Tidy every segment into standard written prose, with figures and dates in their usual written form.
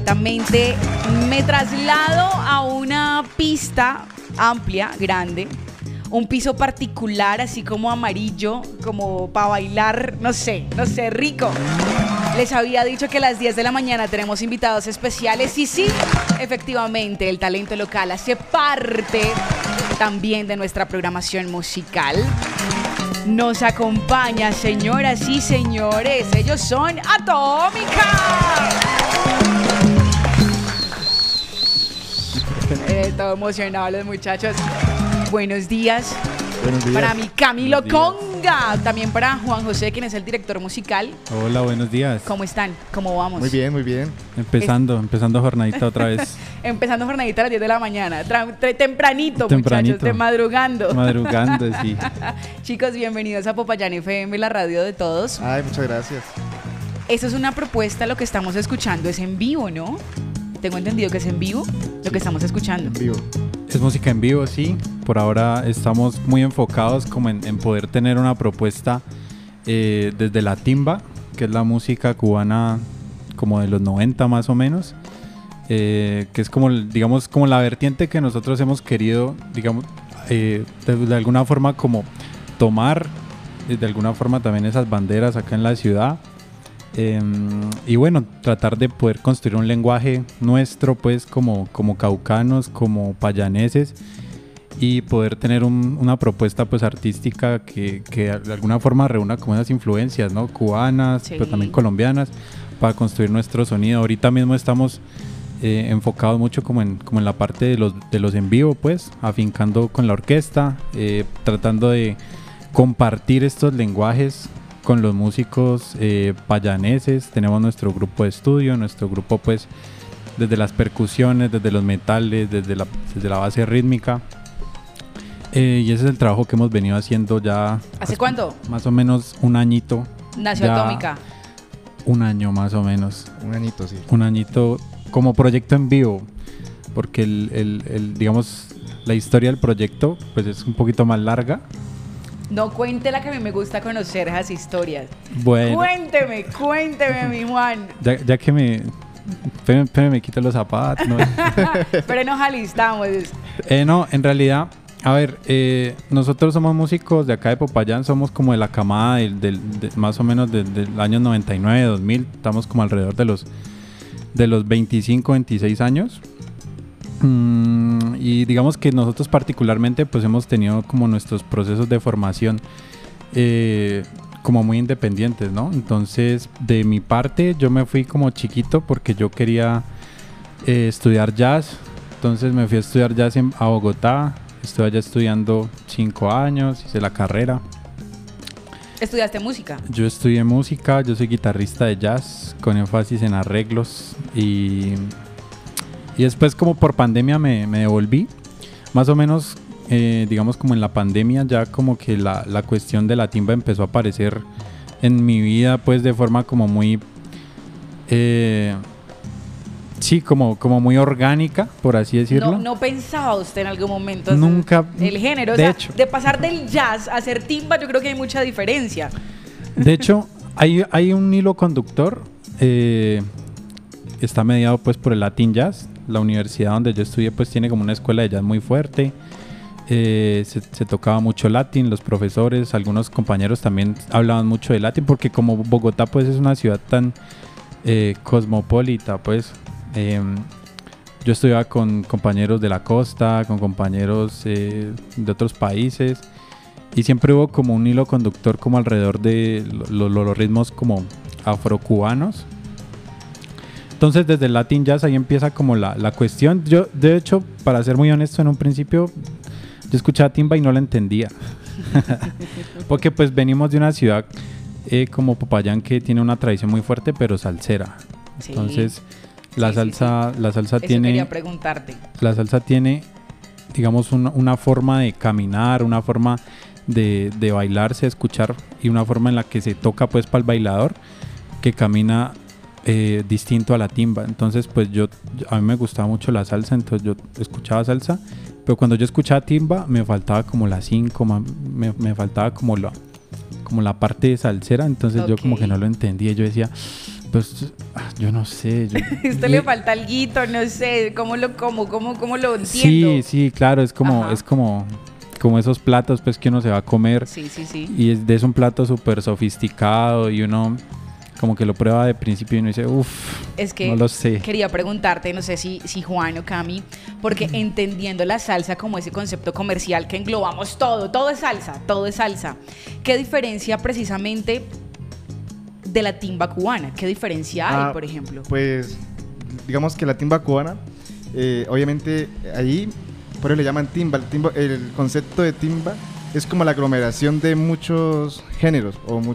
Exactamente, me traslado a una pista amplia, grande, un piso particular, así como amarillo, como para bailar, no sé, rico. Les había dicho que a las 10 de la mañana tenemos invitados especiales y sí, efectivamente, el talento local hace parte también de nuestra programación musical. Nos acompaña, señoras y señores, ellos son Atómica. Todo emocionados los muchachos. Buenos días. Buenos días. Para mi Camilo Conga. También para Juan José, quien es el director musical. Hola, buenos días. ¿Cómo están? ¿Cómo vamos? Muy bien, muy bien. Empezando jornadita otra vez. Empezando jornadita a las 10 de la mañana. Tempranito, muchachos, de madrugando. Madrugando, sí. Chicos, bienvenidos a Popayán FM, la radio de todos. Ay, muchas gracias. Esto es una propuesta, lo que estamos escuchando es en vivo, ¿no? Tengo entendido que es en vivo lo que estamos escuchando. En vivo. Es música en vivo, sí. Por ahora estamos muy enfocados como en poder tener una propuesta desde la timba, que es la música cubana como de los 90 más o menos, que es como, digamos, como la vertiente que nosotros hemos querido, digamos, de alguna forma como tomar, de alguna forma también esas banderas acá en la ciudad. Y bueno, tratar de poder construir un lenguaje nuestro, pues como caucanos, como payaneses, y poder tener una propuesta pues artística que de alguna forma reúna como esas influencias, ¿no? Cubanas, sí, pero también colombianas, para construir nuestro sonido. Ahorita mismo estamos enfocados mucho como en la parte de los en vivo, pues afincando con la orquesta, tratando de compartir estos lenguajes con los músicos payaneses. Tenemos nuestro grupo de estudio, nuestro grupo pues desde las percusiones, desde los metales, desde la base rítmica, y ese es el trabajo que hemos venido haciendo ya. ¿Hace cuánto? Más o menos un añito. ¿Nació Atómica? Un año más o menos. Un añito, sí. Un añito como proyecto en vivo, porque digamos, la historia del proyecto pues es un poquito más larga. No, cuéntela, que a mí me gusta conocer esas historias. Bueno. Cuénteme, mi Juan. Ya que me quito los zapatos. No. Pero nos alistamos. No, en realidad, a ver, nosotros somos músicos de acá de Popayán, somos como de la camada más o menos del año 99, 2000, estamos como alrededor de los 25, 26 años. Y digamos que nosotros particularmente pues hemos tenido como nuestros procesos de formación como muy independientes, ¿no? Entonces, de mi parte, yo me fui como chiquito porque yo quería estudiar jazz. Entonces me fui a estudiar jazz a Bogotá. Estuve allá estudiando 5 años, hice la carrera. ¿Estudiaste música? Yo estudié música, yo soy guitarrista de jazz con énfasis en arreglos, y después como por pandemia me devolví. Más o menos, digamos como en la pandemia ya como que la cuestión de la timba empezó a aparecer en mi vida pues de forma como muy... sí, como muy orgánica, por así decirlo. ¿No pensaba usted en algún momento nunca el género? De o sea, hecho, de pasar del jazz a hacer timba, yo creo que hay mucha diferencia. De hecho, hay un hilo conductor. Está mediado pues por el Latin Jazz. La universidad donde yo estudié pues tiene como una escuela de jazz muy fuerte. Se tocaba mucho Latin, los profesores, algunos compañeros también hablaban mucho de Latin, porque como Bogotá pues es una ciudad tan cosmopolita, pues yo estudiaba con compañeros de la costa, con compañeros de otros países, y siempre hubo como un hilo conductor como alrededor de los ritmos como afrocubanos. Entonces desde el Latin Jazz ahí empieza como la cuestión. Yo, de hecho, para ser muy honesto, en un principio yo escuchaba timba y no la entendía. Porque pues venimos de una ciudad como Popayán, que tiene una tradición muy fuerte, pero salsera. Sí. Entonces la salsa Eso tiene... quería preguntarte. La salsa tiene, digamos, una forma de caminar, una forma de bailarse, escuchar, y una forma en la que se toca pues para el bailador, que camina distinto a la timba. Entonces pues a mí me gustaba mucho la salsa, entonces yo escuchaba salsa, pero cuando yo escuchaba timba me faltaba como la 5, me faltaba como la parte salsera, entonces yo como que no lo entendía. Yo decía, Pues yo no sé. Esto le falta alguito, no sé, ¿cómo lo entiendo? Sí, claro, es como esos platos pues que uno se va a comer. Sí. Y es un plato súper sofisticado y uno como que lo prueba de principio y uno dice, es que no lo sé. Quería preguntarte, no sé si Juan o Cami, porque entendiendo la salsa como ese concepto comercial que englobamos todo es salsa. ¿Qué diferencia precisamente de la timba cubana? ¿Qué diferencia hay, por ejemplo? Pues digamos que la timba cubana, obviamente ahí, por eso le llaman timba. El concepto de timba es como la aglomeración de muchos géneros,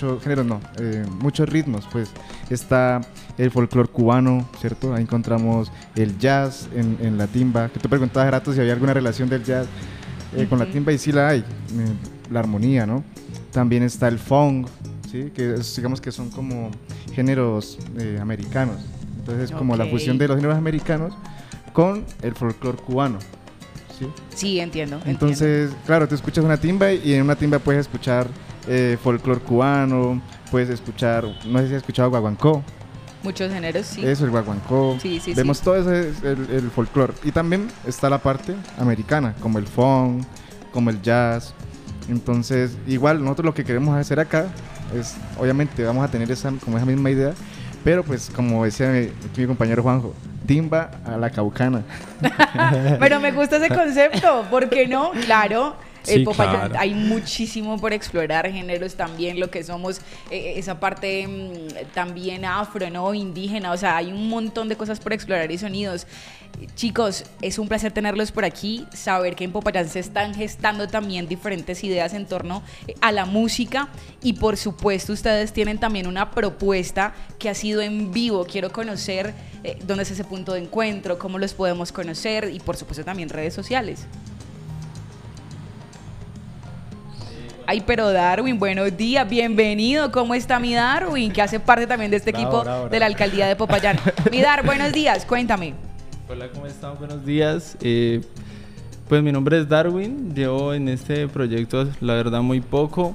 muchos ritmos. Pues está el folclore cubano, ¿cierto? Ahí encontramos el jazz en la timba, que tú preguntabas hace rato si había alguna relación del jazz con la timba, y sí la hay, la armonía, ¿no? También está el funk, ¿sí? Digamos que son como géneros americanos. Entonces es como la fusión de los géneros americanos con el folclore cubano. Sí, entiendo. Entonces, claro, tú escuchas una timba y en una timba puedes escuchar folclore cubano, puedes escuchar, no sé si has escuchado guaguancó. Muchos géneros, sí. Eso, el guaguancó. Sí. Vemos todo eso, es el folclore. Y también está la parte americana, como el funk, como el jazz. Entonces, igual, nosotros lo que queremos hacer acá es, obviamente, vamos a tener esa misma idea, pero pues, como decía mi compañero Juanjo, timba a la caucana. Pero me gusta ese concepto, ¿por qué no? Claro. Sí, Popayán, claro. hay muchísimo por explorar, géneros también, lo que somos, esa parte también afro, ¿no? Indígena, o sea, hay un montón de cosas por explorar y sonidos. Chicos, es un placer tenerlos por aquí, saber que en Popayán se están gestando también diferentes ideas en torno a la música, y por supuesto ustedes tienen también una propuesta que ha sido en vivo. Quiero conocer dónde es ese punto de encuentro, cómo los podemos conocer, y por supuesto también redes sociales. Ay, pero Darwin, buenos días, bienvenido. ¿Cómo está mi Darwin? Que hace parte también de este equipo de la alcaldía de Popayán. Mi Dar, buenos días, cuéntame. Hola, ¿cómo están? Buenos días. Pues mi nombre es Darwin, llevo en este proyecto la verdad muy poco.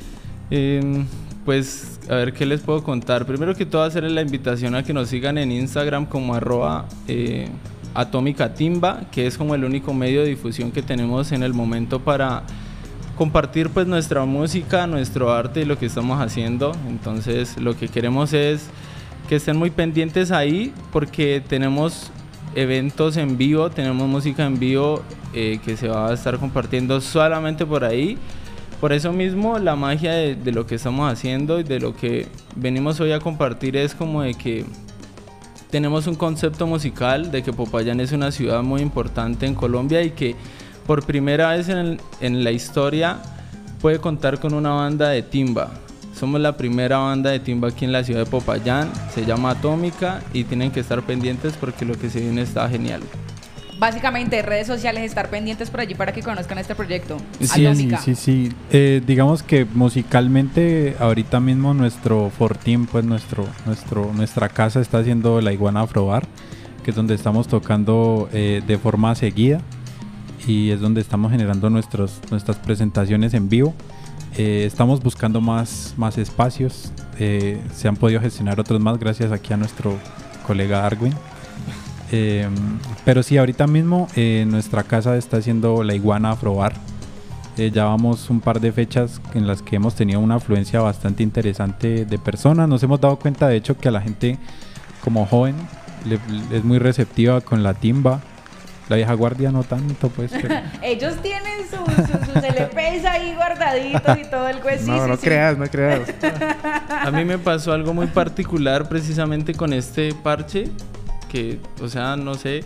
Pues a ver qué les puedo contar. Primero que todo, hacerles la invitación a que nos sigan en Instagram como @atomicatimba, que es como el único medio de difusión que tenemos en el momento para compartir pues nuestra música, nuestro arte y lo que estamos haciendo. Entonces lo que queremos es que estén muy pendientes ahí, porque tenemos eventos en vivo, tenemos música en vivo que se va a estar compartiendo solamente por ahí. Por eso mismo la magia de lo que estamos haciendo y de lo que venimos hoy a compartir es como de que tenemos un concepto musical de que Popayán es una ciudad muy importante en Colombia y que por primera vez en la historia puede contar con una banda de timba. Somos la primera banda de timba aquí en la ciudad de Popayán, se llama Atómica, y tienen que estar pendientes porque lo que se viene está genial. Básicamente, redes sociales, estar pendientes por allí para que conozcan este proyecto. Sí, Atómica. sí. Digamos que musicalmente ahorita mismo nuestro fortín, pues nuestra casa está haciendo la Iguana Afrobar, que es donde estamos tocando de forma seguida, y es donde estamos generando nuestras presentaciones en vivo. Estamos buscando más espacios, se han podido gestionar otros más gracias aquí a nuestro colega Darwin. Pero sí, ahorita mismo nuestra casa está haciendo la Iguana Afrobar. Ya vamos un par de fechas en las que hemos tenido una afluencia bastante interesante de personas. Nos hemos dado cuenta de hecho que a la gente como joven es muy receptiva con la timba. La vieja guardia no tanto, pues. Pero... Ellos tienen sus LPs ahí guardaditos y todo el cuento. No creas. A mí me pasó algo muy particular precisamente con este parche, que, o sea, no sé,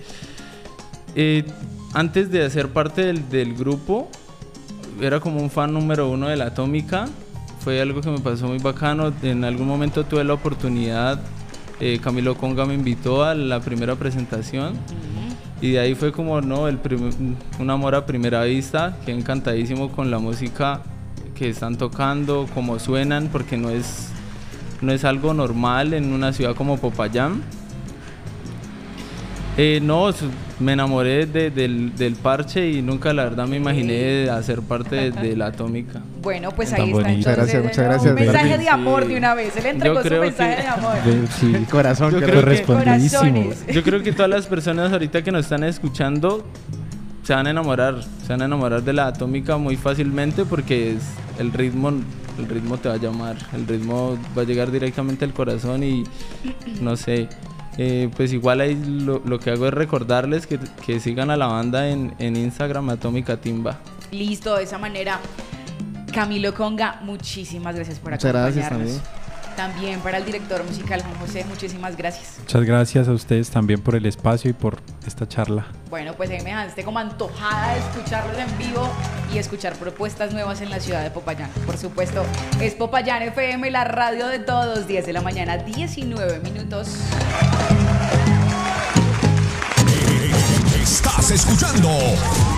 antes de hacer parte del grupo, era como un fan número 1 de la Atómica. Fue algo que me pasó muy bacano. En algún momento tuve la oportunidad, Camilo Conga me invitó a la primera presentación. Y de ahí fue como, no, un amor a primera vista. Quedé encantadísimo con la música que están tocando, cómo suenan, porque no es algo normal en una ciudad como Popayán. No, me enamoré del parche y nunca la verdad me imaginé hacer parte de la Atómica. Bueno, pues Tan ahí está. bonito. Entonces, Muchas gracias, un mensaje Bernie. de amor Sí. de una vez. Él entregó Yo su creo mensaje que- de amor. Sí, El corazón, Yo que creo que- correspondidísimo. Corazones. Yo creo que todas las personas ahorita que nos están escuchando se van a enamorar de la Atómica muy fácilmente porque es el ritmo te va a llamar, el ritmo va a llegar directamente al corazón y no sé, pues igual ahí lo que hago es recordarles que sigan a la banda en Instagram Atómica Timba. Listo, de esa manera. Camilo Conga, muchísimas gracias por Muchas gracias acompañarnos. También para el director musical Juan José, muchísimas gracias. Muchas gracias a ustedes también por el espacio y por esta charla. Bueno, pues ahí me dejaste como antojada de escucharlos en vivo y escuchar propuestas nuevas en la ciudad de Popayán. Por supuesto, es Popayán FM, la radio de todos, 10 de la mañana, 19 minutos. Estás escuchando